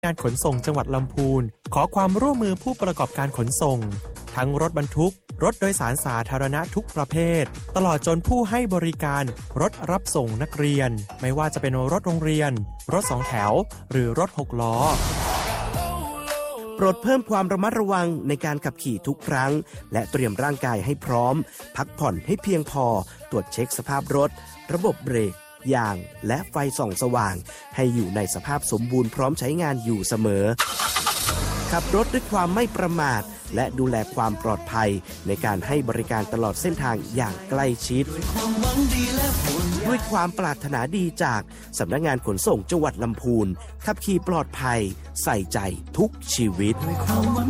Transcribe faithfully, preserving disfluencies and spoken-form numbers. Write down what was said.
งานขนส่งจังหวัดลำพูนขอความร่วมมือผู้ประกอบการขนส่งทั้งรถบรรทุกรถโดยสารสาธารณะทุกประเภทตลอดจนผู้ให้บริการรถรับส่งนักเรียนไม่ว่าจะเป็นรถโรงเรียนรถสองแถวหรือรถหกล้อโปรดเพิ่มความระมัดระวังในการขับขี่ทุกครั้งและเตรียมร่างกายให้พร้อมพักผ่อนให้เพียงพอตรวจเช็คสภาพรถระบบเบรกยางและไฟส่องสว่างให้อยู่ในสภาพสมบูรณ์พร้อมใช้งานอยู่เสมอขับรถด้วยความไม่ประมาทและดูแลความปลอดภัยในการให้บริการตลอดเส้นทางอย่างใกล้ชิดด้วยความปรารถนาดีจากสำนักงานขนส่งจังหวัดลำพูนขับขี่ปลอดภัยใส่ใจทุกชีวิต